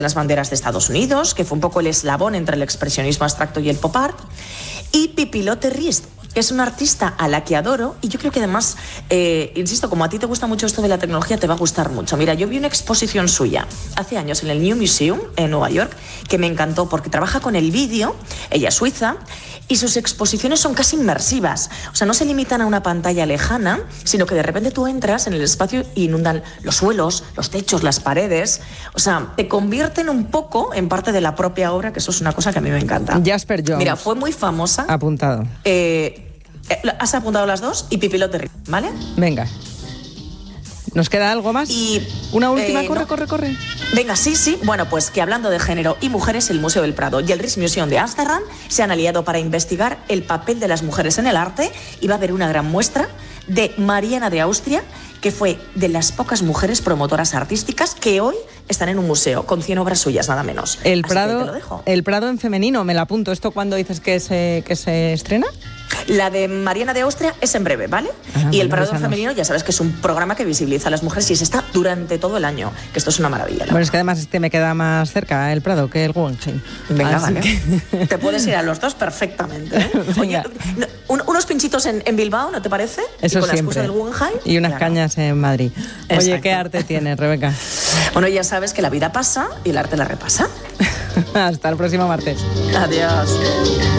las banderas de Estados Unidos, que fue un poco el eslabón entre el expresionismo abstracto y el pop art, y Pipilote Rist, que es una artista a la que adoro, y yo creo que además, insisto, como a ti te gusta mucho esto de la tecnología, te va a gustar mucho. Mira, yo vi una exposición suya hace años en el New Museum en Nueva York, que me encantó porque trabaja con el vídeo, ella es suiza, y sus exposiciones son casi inmersivas. O sea, no se limitan a una pantalla lejana, sino que de repente tú entras en el espacio y inundan los suelos, los techos, las paredes. O sea, te convierten un poco en parte de la propia obra, que eso es una cosa que a mí me encanta. Jasper Johns. Mira, fue muy famosa. Apuntado. Has apuntado las dos y Pipilote Rist, ¿vale? Venga. ¿Nos queda algo más? Y, una última, no. corre. Venga, sí. Bueno, pues que hablando de género y mujeres, el Museo del Prado y el Rijksmuseum de Ámsterdam se han aliado para investigar el papel de las mujeres en el arte, y va a haber una gran muestra de Mariana de Austria, que fue de las pocas mujeres promotoras artísticas que hoy están en un museo, con 100 obras suyas, nada menos. El Así que Prado, te lo dejo. el Prado en femenino, me la apunto. ¿Esto cuándo dices que se estrena? La de Mariana de Austria es en breve, ¿vale? Y el Prado femenino, ya sabes que es un programa que visibiliza a las mujeres y se está durante todo el año, que esto es una maravilla. Bueno, es que además me queda más cerca el Prado que el Guggenheim. Venga, así vale. Que... Te puedes ir a los dos perfectamente, ¿eh? Oye, unos pinchitos en Bilbao, ¿no te parece? Eso y con siempre. La excusa del Guggenheim. Y unas cañas en Madrid. Exacto. Oye, ¿qué arte tienes, Rebeca? Bueno, ya sabes que la vida pasa y el arte la repasa. Hasta el próximo martes. Adiós.